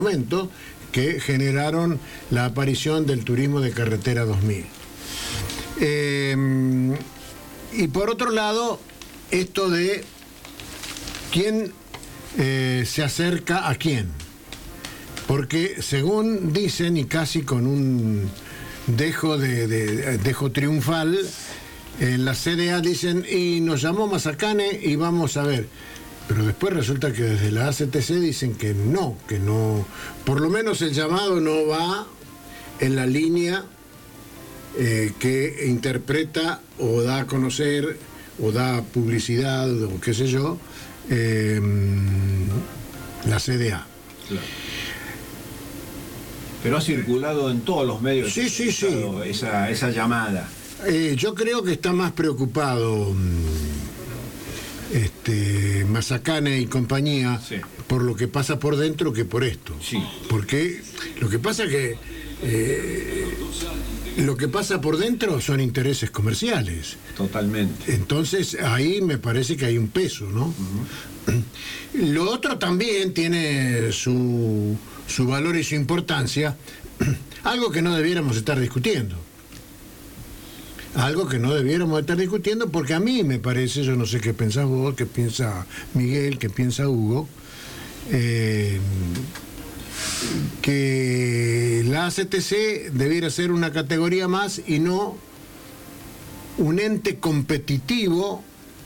momento que generaron la aparición del turismo de carretera 2000. Y por otro lado, esto de quién se acerca a quién. Porque según dicen, y casi con un dejo triunfal, en la CDA dicen, y nos llamó Mazacane y vamos a ver. Pero después resulta que desde la ACTC dicen que no, por lo menos el llamado no va en la línea que interpreta o da a conocer o da publicidad o qué sé yo, la CDA. Claro. Pero ha circulado en todos los medios. Sí. Esa llamada. Yo creo que está más preocupado Mazacane y compañía, sí, por lo que pasa por dentro que por esto. Sí. Porque lo que pasa que lo que pasa por dentro son intereses comerciales. Totalmente. Entonces ahí me parece que hay un peso, ¿no? Uh-huh. Lo otro también tiene su valor y su importancia, algo que no debiéramos estar discutiendo. Algo que no debiéramos estar discutiendo, porque a mí me parece, yo no sé qué pensás vos, qué piensa Miguel, qué piensa Hugo, que la ACTC debiera ser una categoría más y no un ente competitivo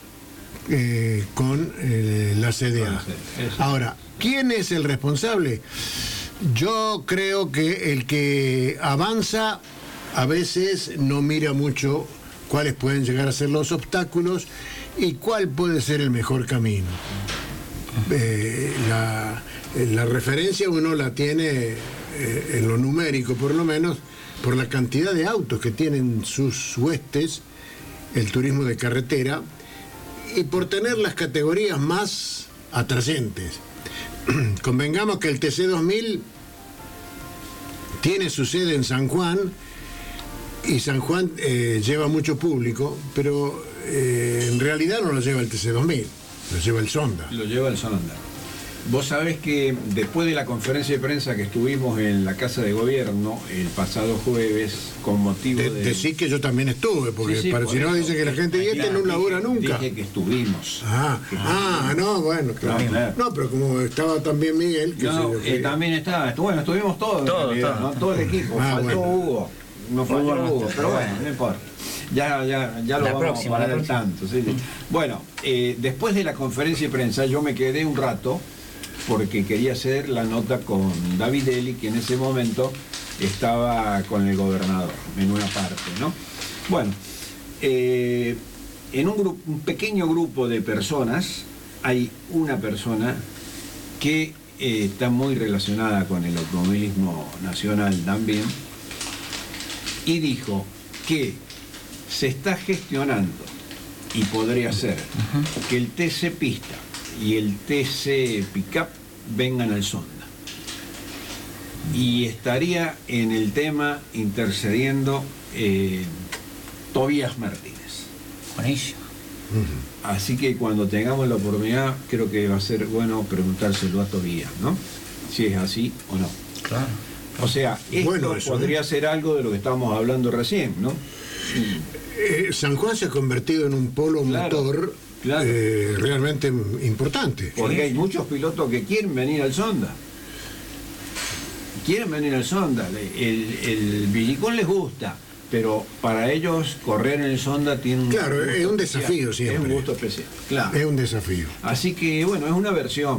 con la CDA. Ahora, ¿quién es el responsable? Yo creo que el que avanza a veces no mira mucho cuáles pueden llegar a ser los obstáculos y cuál puede ser el mejor camino. La referencia uno la tiene en lo numérico, por lo menos, por la cantidad de autos que tienen sus huestes, el turismo de carretera, y por tener las categorías más atrayentes. Convengamos que el TC2000 tiene su sede en San Juan, y San Juan lleva mucho público, pero en realidad no lo lleva el TC2000, lo lleva el Sonda. Lo lleva el Sonda. Vos sabés que después de la conferencia de prensa que estuvimos en la Casa de Gobierno el pasado jueves, con motivo de... Decir que yo también estuve, porque sí, para si no dice que la gente no labura nunca. Dije que estuvimos. No, bueno, claro. Claro. No, pero como estaba también Miguel... Que también estaba. Bueno, estuvimos todos. Todo el equipo. Faltó Hugo. No falló Hugo, pero bueno, no importa. Ya lo vamos a parar al tanto. ¿Sí? Bueno, después de la conferencia de prensa yo me quedé un rato porque quería hacer la nota con David Eli, que en ese momento estaba con el gobernador, en una parte, ¿no? Bueno, en un pequeño grupo de personas hay una persona que está muy relacionada con el automovilismo nacional también, y dijo que se está gestionando, y podría ser, que el TC Pista y el TC Pickup vengan al Sonda. Y estaría en el tema intercediendo Tobías Martínez. Buenísimo. Así que cuando tengamos la oportunidad, creo que va a ser bueno preguntárselo a Tobías, ¿no? Si es así o no. Claro. O sea, esto podría ser algo de lo que estábamos hablando recién, ¿no? San Juan se ha convertido en un polo motor realmente importante. Porque hay muchos pilotos que quieren venir al Sonda. El Villicón les gusta, pero para ellos correr en el Sonda tiene un... Claro, es un desafío siempre. Es un gusto especial. Claro. Es un desafío. Así que, bueno, es una versión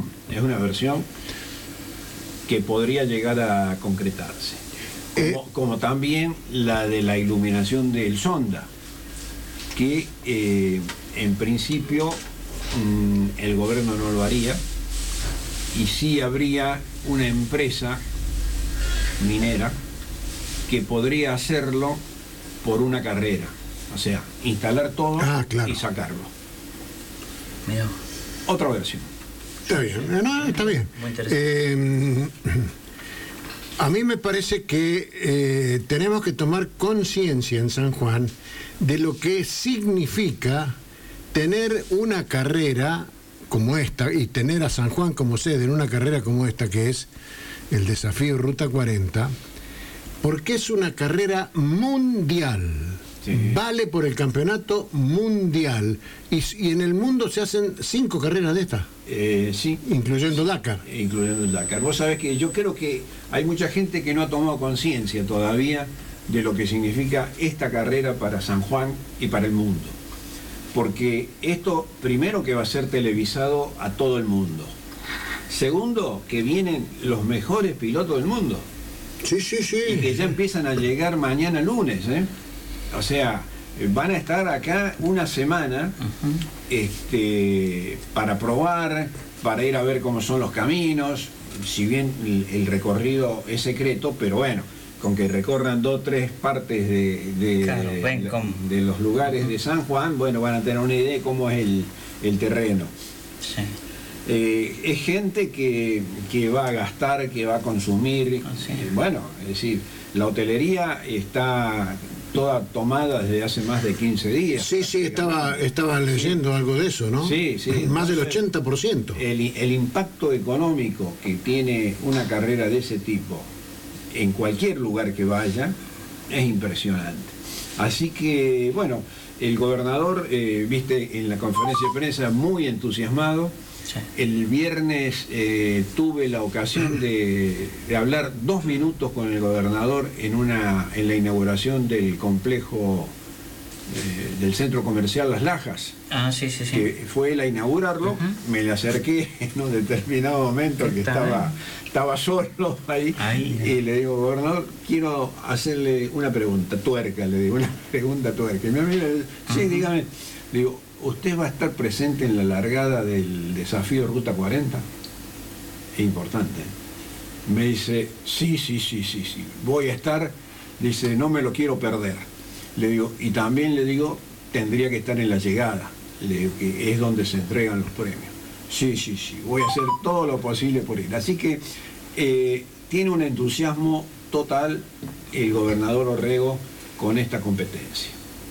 que podría llegar a concretarse. Como también la de la iluminación del Sonda, que en principio el gobierno no lo haría, y sí habría una empresa minera que podría hacerlo por una carrera, o sea, instalar todo y sacarlo. Mira. Otra versión. Está bien, está bien. Muy interesante. A mí me parece que tenemos que tomar conciencia en San Juan de lo que significa tener una carrera como esta y tener a San Juan como sede en una carrera como esta, que es el desafío Ruta 40, porque es una carrera mundial. Sí. Vale por el campeonato mundial. Y en el mundo se hacen 5 carreras de estas. Sí. Incluyendo Dakar. Incluyendo el Dakar. Vos sabés que yo creo que hay mucha gente que no ha tomado conciencia todavía de lo que significa esta carrera para San Juan y para el mundo. Porque esto, primero, que va a ser televisado a todo el mundo. Segundo, que vienen los mejores pilotos del mundo. Sí, sí, sí. Y que ya empiezan a llegar mañana lunes, O sea, van a estar acá una semana para probar, para ir a ver cómo son los caminos. Si bien el recorrido es secreto, pero bueno, con que recorran 2 o 3 partes de los lugares de San Juan, bueno, van a tener una idea de cómo es el terreno. Sí. Es gente que va a gastar, que va a consumir. Sí. Bueno, es decir, la hotelería está toda tomada desde hace más de 15 días. Sí, sí, estaba leyendo algo de eso, ¿no? Sí, sí. Más del 80%. El impacto económico que tiene una carrera de ese tipo en cualquier lugar que vaya es impresionante. Así que, bueno, el gobernador, viste, en la conferencia de prensa muy entusiasmado. Sí. El viernes tuve la ocasión de hablar 2 minutos con el gobernador en la inauguración del complejo del centro comercial Las Lajas. Ah, sí, sí, sí. Que fue él a inaugurarlo. Me le acerqué en un determinado momento que estaba solo ahí. Y le digo, gobernador, quiero hacerle una pregunta tuerca, le digo, una pregunta tuerca. Y me mira, sí, dígame. Le digo, ¿usted va a estar presente en la largada del desafío Ruta 40? Es importante. Me dice, sí, voy a estar. Dice, no me lo quiero perder. Le digo, y también le digo, tendría que estar en la llegada. Le digo, que es donde se entregan los premios. Sí, voy a hacer todo lo posible por ir. Así que tiene un entusiasmo total el gobernador Orrego con esta competencia.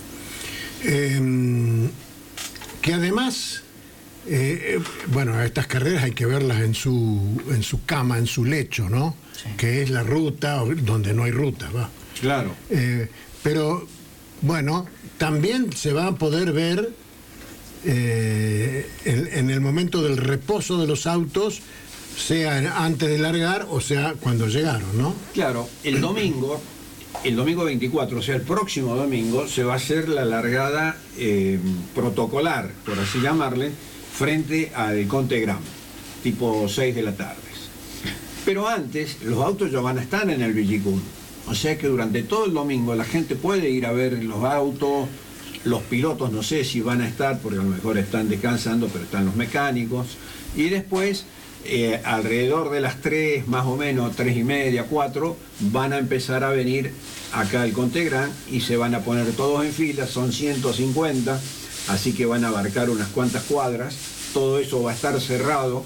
Que además, bueno, estas carreras hay que verlas en su cama, en su lecho, ¿no? Sí. Que es la ruta, donde no hay ruta, va. Claro. Pero, bueno, también se va a poder ver en el momento del reposo de los autos, sea antes de largar o sea cuando llegaron, ¿no? Claro, el domingo 24, o sea, el próximo domingo, se va a hacer la largada protocolar, por así llamarle, frente al Conte Gran, tipo 6 de la tarde. Pero antes, los autos ya van a estar en el Villicún. O sea que durante todo el domingo la gente puede ir a ver los autos, los pilotos no sé si van a estar, porque a lo mejor están descansando, pero están los mecánicos. Y después, alrededor de las 3, más o menos, 3:30, 4, van a empezar a venir acá al Conte Gran y se van a poner todos en fila, son 150, así que van a abarcar unas cuantas cuadras, todo eso va a estar cerrado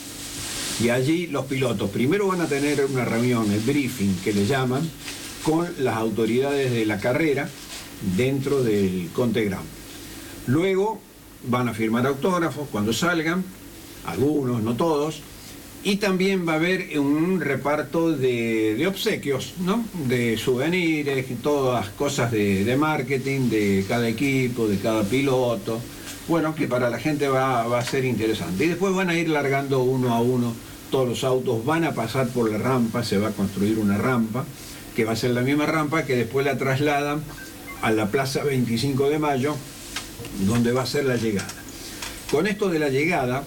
y allí los pilotos primero van a tener una reunión, el briefing que le llaman, con las autoridades de la carrera dentro del Conte Gran. Luego van a firmar autógrafos cuando salgan, algunos, no todos, y también va a haber un reparto de obsequios, ¿no? De souvenirs, todas cosas de marketing de cada equipo, de cada piloto. Bueno, que para la gente va a ser interesante. Y después van a ir largando uno a uno todos los autos, van a pasar por la rampa, se va a construir una rampa, que va a ser la misma rampa que después la trasladan a la Plaza 25 de Mayo, donde va a ser la llegada. Con esto de la llegada,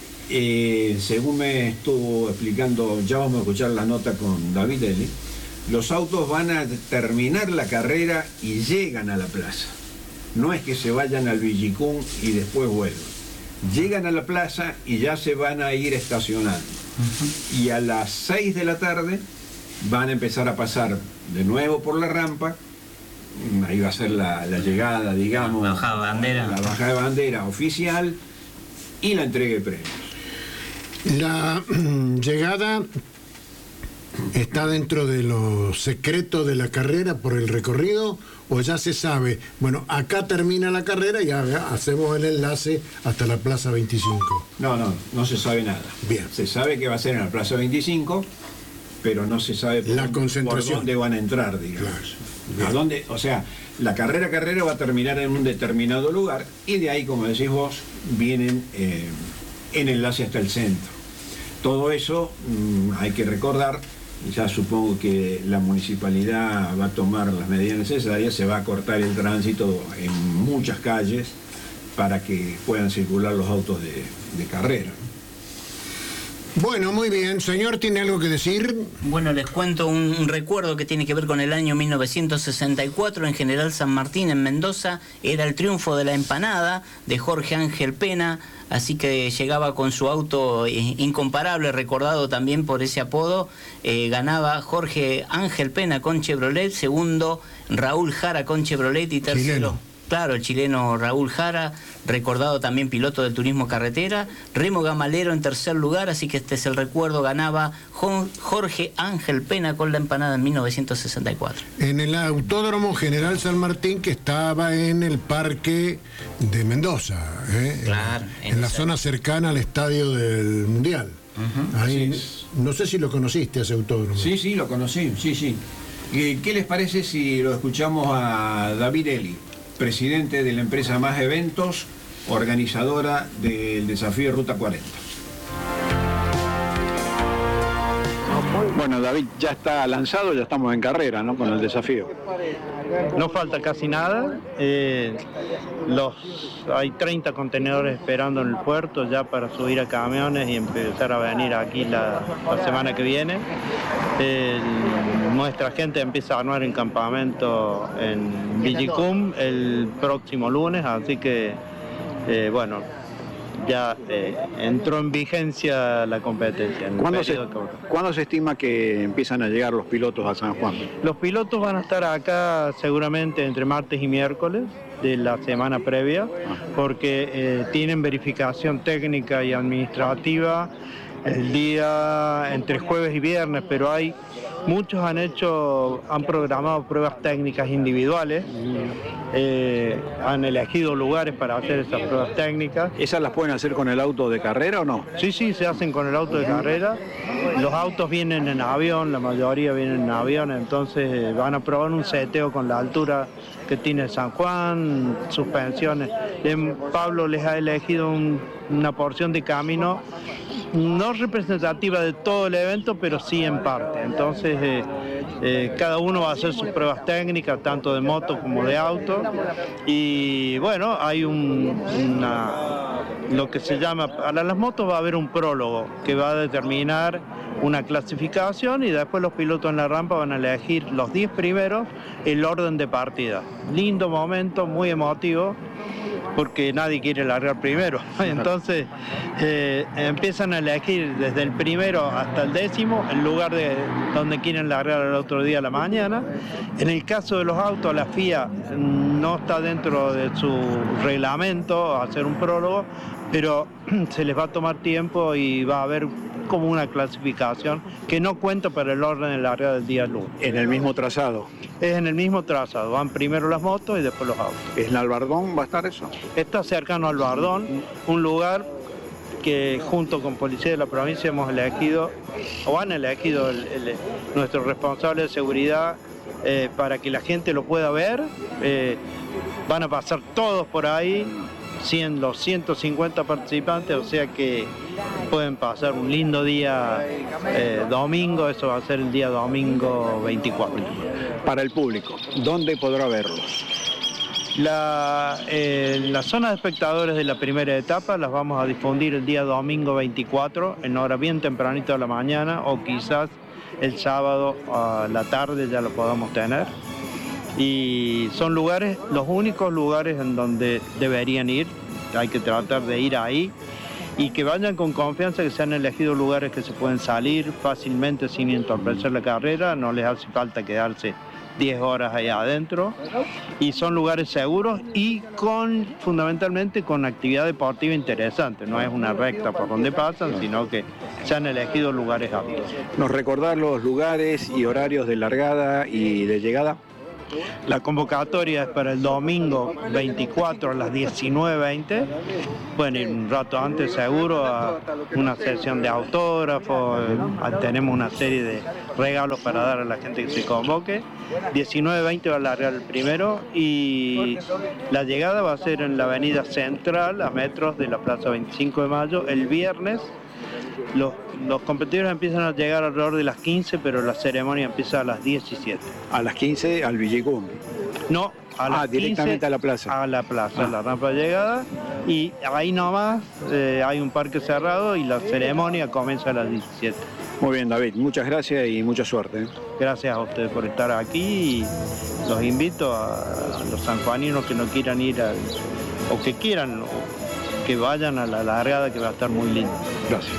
según me estuvo explicando, ya vamos a escuchar la nota con David Eli, los autos van a terminar la carrera y llegan a la plaza. No es que se vayan al Villicún y después vuelvan. Llegan a la plaza y ya se van a ir estacionando. Y a las 6 de la tarde van a empezar a pasar de nuevo por la rampa. Ahí va a ser la llegada, digamos, la bajada de bandera. La bajada de bandera oficial y la entrega de premios. La llegada está dentro de los secretos de la carrera por el recorrido, o ya se sabe, bueno, acá termina la carrera y ya hacemos el enlace hasta la Plaza 25. No se sabe nada. Bien. Se sabe que va a ser en la Plaza 25 pero no se sabe por dónde van a entrar, digamos. Claro. ¿A dónde? O sea, la carrera va a terminar en un determinado lugar y de ahí, como decís vos, vienen en enlace hasta el centro. Todo eso hay que recordar, ya supongo que la municipalidad va a tomar las medidas necesarias, se va a cortar el tránsito en muchas calles para que puedan circular los autos de carrera. Bueno, muy bien. Señor, ¿tiene algo que decir? Bueno, les cuento un recuerdo que tiene que ver con el año 1964 en General San Martín, en Mendoza. Era el triunfo de la empanada de Jorge Ángel Pena, así que llegaba con su auto incomparable, recordado también por ese apodo. Ganaba Jorge Ángel Pena con Chevrolet, segundo Raúl Jara con Chevrolet y tercero... Chileno. Claro, el chileno Raúl Jara, recordado también piloto del turismo carretera. Remo Gamalero en tercer lugar, así que este es el recuerdo. Ganaba Jorge Ángel Pena con la empanada en 1964. En el Autódromo General San Martín, que estaba en el Parque de Mendoza, Claro, en la zona cercana al Estadio del Mundial. Ahí, no sé si lo conociste, ese autódromo. Sí, lo conocí, sí. ¿Qué les parece si lo escuchamos a David Eli, presidente de la empresa Más Eventos, organizadora del desafío Ruta 40? Bueno, David, ya está lanzado, ya estamos en carrera, ¿no?, con el desafío. No falta casi nada. Hay 30 contenedores esperando en el puerto ya para subir a camiones y empezar a venir aquí la semana que viene. Nuestra gente empieza a armar el campamento en Villicum el próximo lunes, así que, bueno, ya entró en vigencia la competencia. ¿Cuándo se estima que empiezan a llegar los pilotos a San Juan? Los pilotos van a estar acá seguramente entre martes y miércoles de la semana previa, porque tienen verificación técnica y administrativa el día entre jueves y viernes, pero muchos han programado pruebas técnicas individuales, han elegido lugares para hacer esas pruebas técnicas. ¿Esas las pueden hacer con el auto de carrera o no? Sí, se hacen con el auto de carrera. Los autos vienen en avión, la mayoría vienen en avión, entonces van a probar un seteo con la altura que tiene San Juan, suspensiones. Pablo les ha elegido una porción de camino no representativa de todo el evento, pero sí en parte. Entonces cada uno va a hacer sus pruebas técnicas, tanto de moto como de auto. Y bueno, hay lo que se llama, para las motos va a haber un prólogo que va a determinar una clasificación y después los pilotos en la rampa van a elegir los 10 primeros el orden de partida. Lindo momento, muy emotivo, porque nadie quiere largar primero. Entonces empiezan a elegir desde el primero hasta el 10º el lugar de donde quieren largar el otro día a la mañana. En el caso de los autos, la FIA no está dentro de su reglamento hacer un prólogo, pero se les va a tomar tiempo y va a haber como una clasificación que no cuenta para el orden de largada del día lunes. ¿En el mismo trazado? Es en el mismo trazado, van primero las motos y después los autos. ¿En Albardón va a estar eso? Está cercano a Albardón, un lugar que junto con Policía de la Provincia hemos elegido, o han elegido nuestro responsable de seguridad para que la gente lo pueda ver. Van a pasar todos por ahí, los 150 participantes, o sea que pueden pasar un lindo día domingo, eso va a ser el día domingo 24. Para el público, ¿dónde podrá verlos? La zona de espectadores de la primera etapa las vamos a difundir el día domingo 24, en hora bien tempranito de la mañana, o quizás el sábado a la tarde ya lo podamos tener. Y son los únicos lugares en donde deberían ir, hay que tratar de ir ahí y que vayan con confianza, que se han elegido lugares que se pueden salir fácilmente sin entorpecer la carrera, no les hace falta quedarse 10 horas ahí adentro, y son lugares seguros y fundamentalmente con actividad deportiva interesante. No es una recta por donde pasan, sino que se han elegido lugares aptos. ¿Nos recordar los lugares y horarios de largada y de llegada? La convocatoria es para el domingo 24 a las 19:20. Pueden ir un rato antes seguro a una sesión de autógrafos. Tenemos una serie de regalos para dar a la gente que se convoque. 19:20 va a largar el primero y la llegada va a ser en la avenida Central, a metros de la Plaza 25 de Mayo, el viernes. Los competidores empiezan a llegar alrededor de las 15, pero la ceremonia empieza a las 17. A las 15 al Villegún. No, a las directamente 15, a la plaza. A la plaza, la rampa de llegada. Y ahí nomás hay un parque cerrado y la ceremonia comienza a las 17. Muy bien, David, muchas gracias y mucha suerte. Gracias a ustedes por estar aquí y los invito a los sanjuaninos que no quieran ir o que quieran, o que vayan a la largada, que va a estar muy lindo. Gracias.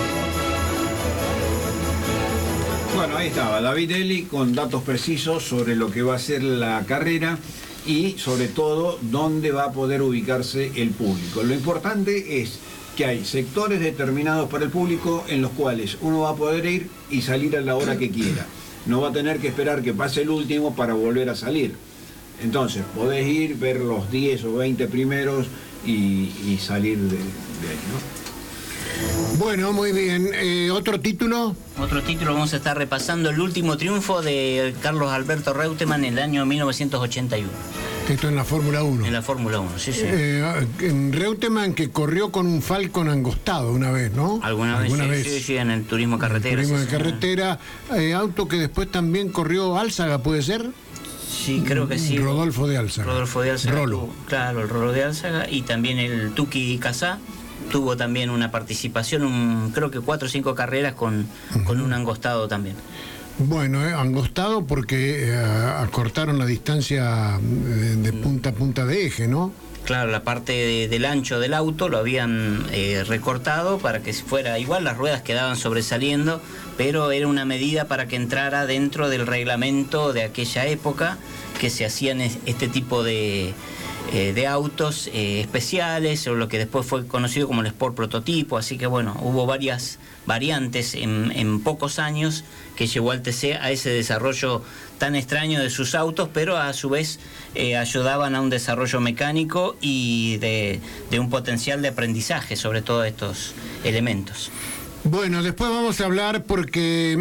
Bueno, ahí estaba David Eli con datos precisos sobre lo que va a ser la carrera y sobre todo dónde va a poder ubicarse el público. Lo importante es que hay sectores determinados para el público en los cuales uno va a poder ir y salir a la hora que quiera. No va a tener que esperar que pase el último para volver a salir. Entonces, podés ir, ver los 10 o 20 primeros y salir de ahí, ¿no? Bueno, muy bien. ¿Otro título? Otro título, vamos a estar repasando el último triunfo de Carlos Alberto Reutemann en el año 1981. Esto en la Fórmula 1. En la Fórmula 1, sí, sí. Reutemann, que corrió con un Falcon angostado una vez, ¿no? Alguna vez. Sí, en el turismo carretera. Turismo de carretera. Auto que después también corrió Álzaga, ¿puede ser? Sí, creo que sí. Rodolfo de Álzaga. Rolo. Claro, el Rolo de Álzaga. Y también el Tuki Casá. Tuvo también una participación, creo que 4 o 5 carreras con un angostado también. Bueno, angostado porque acortaron la distancia de punta a punta de eje, ¿no? Claro, la parte del ancho del auto lo habían recortado para que fuera igual, las ruedas quedaban sobresaliendo, pero era una medida para que entrara dentro del reglamento de aquella época, que se hacían este tipo de autos especiales, o lo que después fue conocido como el Sport Prototipo. Así que bueno, hubo varias variantes en pocos años que llevó al TC a ese desarrollo tan extraño de sus autos, pero a su vez ayudaban a un desarrollo mecánico y de un potencial de aprendizaje sobre todos estos elementos. Bueno, después vamos a hablar porque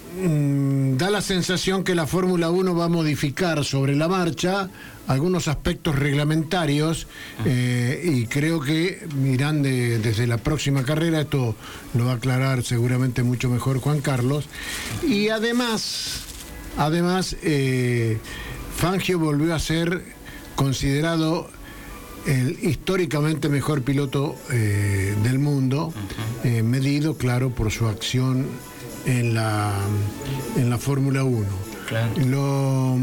da la sensación que la Fórmula 1 va a modificar sobre la marcha algunos aspectos reglamentarios y creo que irán desde la próxima carrera. Esto lo va a aclarar seguramente mucho mejor Juan Carlos. Y además Fangio volvió a ser considerado el históricamente mejor piloto del mundo, medido, claro, por su acción en la Fórmula 1. Claro.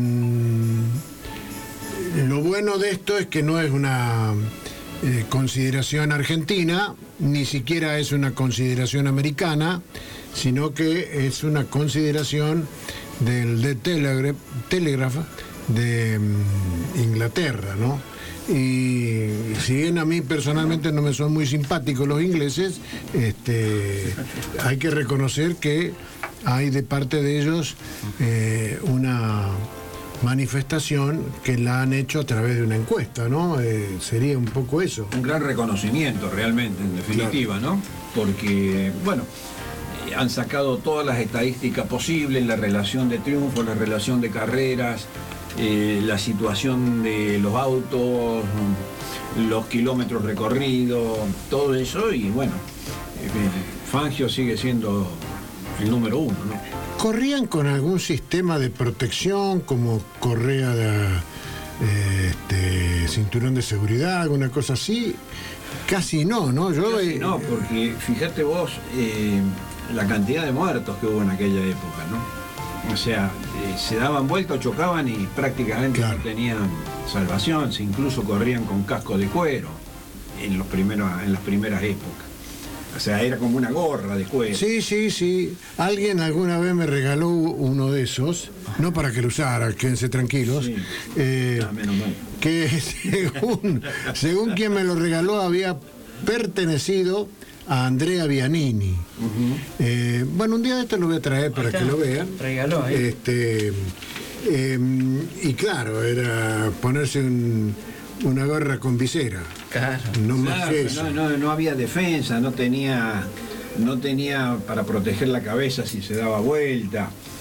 Lo bueno de esto es que no es una consideración argentina, ni siquiera es una consideración americana, sino que es una consideración del The Telegraph de Inglaterra, ¿no? Y si bien a mí personalmente no me son muy simpáticos los ingleses, hay que reconocer que hay de parte de ellos una manifestación que la han hecho a través de una encuesta, ¿no? Sería un poco eso. Un gran reconocimiento realmente, en definitiva, claro, ¿no? Porque, bueno, han sacado todas las estadísticas posibles, la relación de triunfo, la relación de carreras, la situación de los autos, los kilómetros recorridos, todo eso, y bueno, Fangio sigue siendo el número 1, ¿no? ¿Corrían con algún sistema de protección, como correa de cinturón de seguridad, alguna cosa así? Casi no, ¿no? Casi no, porque fíjate vos la cantidad de muertos que hubo en aquella época, ¿no? O sea, se daban vueltas, chocaban y prácticamente no tenían salvación, incluso corrían con casco de cuero en las primeras épocas. O sea, era como una gorra de cuero. Sí. Alguien alguna vez me regaló uno de esos, no para que lo usara, quédense tranquilos. Sí. Menos mal. Que según quien me lo regaló había pertenecido a Andrea Bianini. Bueno, un día de esto lo voy a traer para que lo vean. Regaló, Y claro, era ponerse una gorra con visera. Claro. No más Claro, que eso. no había defensa, no tenía para proteger la cabeza si se daba vuelta.